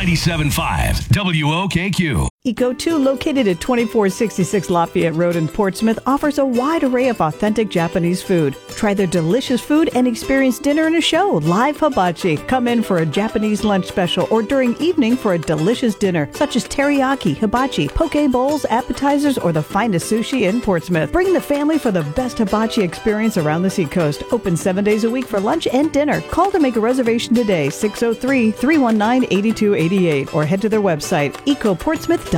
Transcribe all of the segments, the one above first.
97.5 WOKQ. Eco2, located at 2466 Lafayette Road in Portsmouth, offers a wide array of authentic Japanese food. Try their delicious food and experience dinner and a show, live hibachi. Come in for a Japanese lunch special or during evening for a delicious dinner, such as teriyaki, hibachi, poke bowls, appetizers, or the finest sushi in Portsmouth. Bring the family for the best hibachi experience around the seacoast. Open 7 days a week for lunch and dinner. Call to make a reservation today, 603-319-8288, or head to their website, ecoportsmouth.com.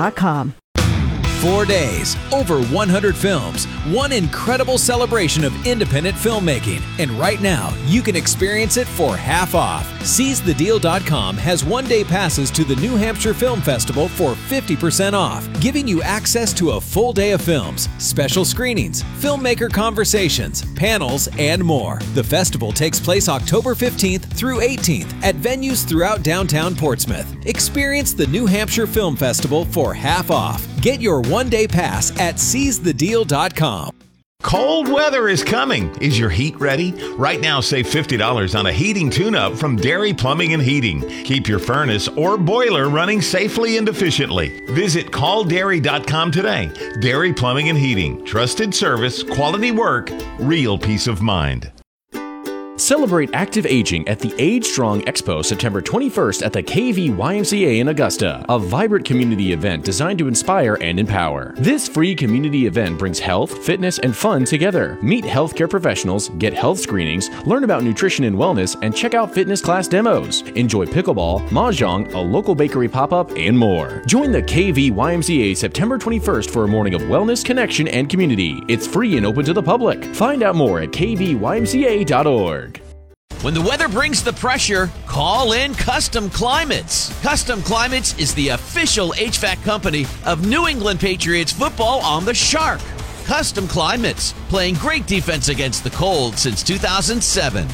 4 days, over 100 films, one incredible celebration of independent filmmaking. And right now, you can experience it for half off. SeizeTheDeal.com has one-day passes to the New Hampshire Film Festival for 50% off, giving you access to a full day of films, special screenings, filmmaker conversations, panels, and more. The festival takes place October 15th through 18th at venues throughout downtown Portsmouth. Experience the New Hampshire Film Festival for half off. Get your one-day pass at SeizeTheDeal.com. Cold weather is coming. Is your heat ready? Right now, save $50 on a heating tune-up from Dairy Plumbing and Heating. Keep your furnace or boiler running safely and efficiently. Visit calldairy.com today. Dairy Plumbing and Heating. Trusted service, quality work, real peace of mind. Celebrate active aging at the Age Strong Expo September 21st at the KV YMCA in Augusta, a vibrant community event designed to inspire and empower. This free community event brings health, fitness, and fun together. Meet healthcare professionals, get health screenings, learn about nutrition and wellness, and check out fitness class demos. Enjoy pickleball, mahjong, a local bakery pop-up, and more. Join the KV YMCA September 21st for a morning of wellness, connection, and community. It's free and open to the public. Find out more at kvymca.org. When the weather brings the pressure, call in Custom Climates. Custom Climates is the official HVAC company of New England Patriots football on the Shark. Custom Climates, playing great defense against the cold since 2007.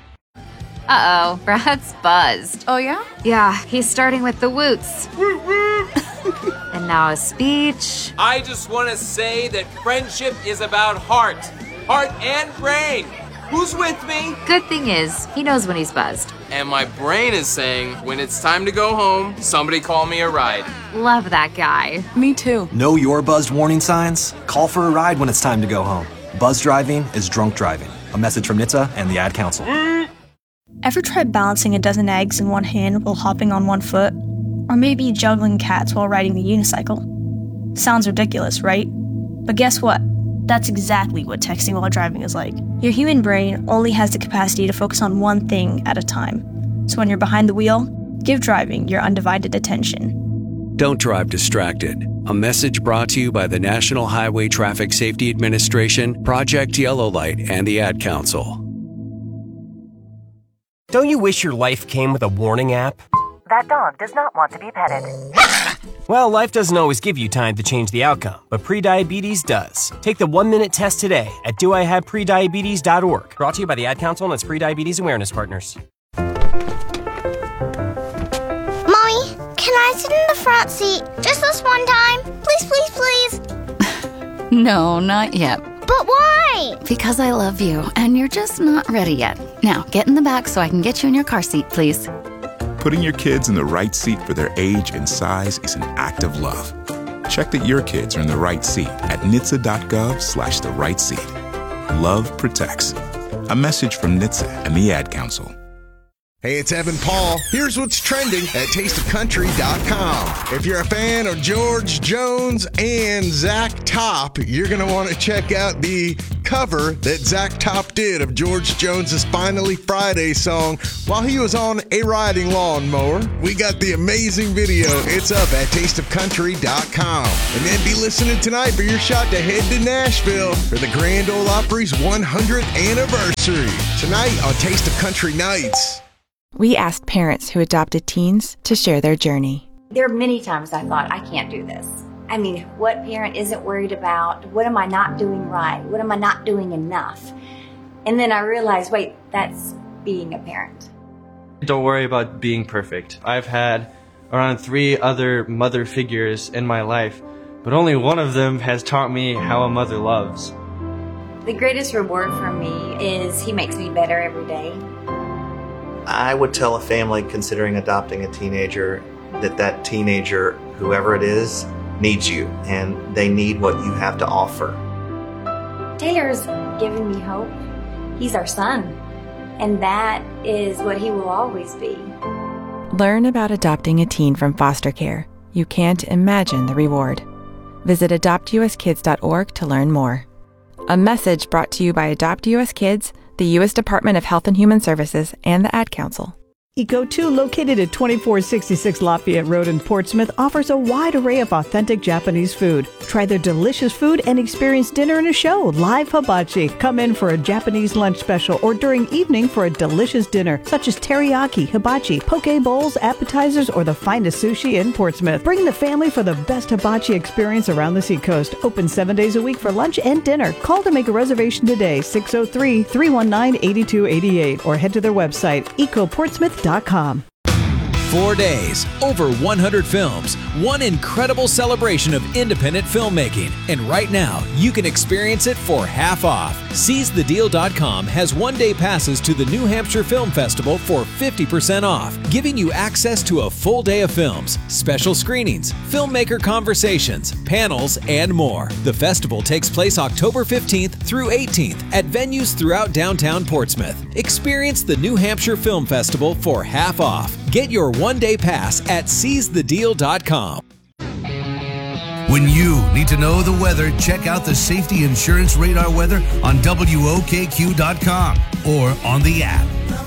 Uh-oh, Brad's buzzed. Oh, yeah? Yeah, he's starting with the woots. And now a speech. I just want to say that friendship is about heart and brain. Who's with me? Good thing is, he knows when he's buzzed. And my brain is saying, when it's time to go home, somebody call me a ride. Love that guy. Me too. Know your buzzed warning signs? Call for a ride when it's time to go home. Buzz driving is drunk driving. A message from NHTSA and the Ad Council. Ever tried balancing a dozen eggs in one hand while hopping on one foot? Or maybe juggling cats while riding the unicycle? Sounds ridiculous, right? But guess what? That's exactly what texting while driving is like. Your human brain only has the capacity to focus on one thing at a time. So when you're behind the wheel, give driving your undivided attention. Don't drive distracted. A message brought to you by the National Highway Traffic Safety Administration, Project Yellow Light, and the Ad Council. Don't you wish your life came with a warning app? That dog does not want to be petted. Well, life doesn't always give you time to change the outcome, but prediabetes does. Take the 1-minute test today at doihaveprediabetes.org. Brought to you by the Ad Council and its Prediabetes Awareness Partners. Mommy, can I sit in the front seat just this one time? Please, please, please. No, not yet. But why? Because I love you, and you're just not ready yet. Now, get in the back so I can get you in your car seat, please. Putting your kids in the right seat for their age and size is an act of love. Check that your kids are in the right seat at NHTSA.gov/the right seat. Love protects. A message from NHTSA and the Ad Council. Hey, it's Evan Paul. Here's what's trending at tasteofcountry.com. If you're a fan of George Jones and Zach Top, you're going to want to check out the cover that Zach Top did of George Jones's Finally Friday song while he was on a riding lawnmower. We got the amazing video. It's up at tasteofcountry.com. And then be listening tonight for your shot to head to Nashville for the Grand Ole Opry's 100th anniversary. Tonight on Taste of Country Nights. We asked parents who adopted teens to share their journey. There are many times I thought, I can't do this. I mean, what parent isn't worried about? What am I not doing right? What am I not doing enough? And then I realized, wait, that's being a parent. Don't worry about being perfect. I've had around 3 other mother figures in my life, but only one of them has taught me how a mother loves. The greatest reward for me is he makes me better every day. I would tell a family considering adopting a teenager, that teenager, whoever it is, needs you, and they need what you have to offer. Taylor's given me hope. He's our son, and that is what he will always be. Learn about adopting a teen from foster care. You can't imagine the reward. Visit adoptuskids.org to learn more. A message brought to you by Adopt US Kids, the U.S. Department of Health and Human Services, and the Ad Council. Eco2, located at 2466 Lafayette Road in Portsmouth, offers a wide array of authentic Japanese food. Try their delicious food and experience dinner and a show, live hibachi. Come in for a Japanese lunch special or during evening for a delicious dinner, such as teriyaki, hibachi, poke bowls, appetizers, or the finest sushi in Portsmouth. Bring the family for the best hibachi experience around the seacoast. Open 7 days a week for lunch and dinner. Call to make a reservation today, 603-319-8288, or head to their website, ecoportsmouth.com. 4 days, over 100 films, one incredible celebration of independent filmmaking. And right now, you can experience it for half off. SeizeTheDeal.com has one-day passes to the New Hampshire Film Festival for 50% off, giving you access to a full day of films, special screenings, filmmaker conversations, panels, and more. The festival takes place October 15th through 18th at venues throughout downtown Portsmouth. Experience the New Hampshire Film Festival for half off. Get your one-day pass at SeizeTheDeal.com. When you need to know the weather, check out the Safety Insurance Radar weather on WOKQ.com or on the app.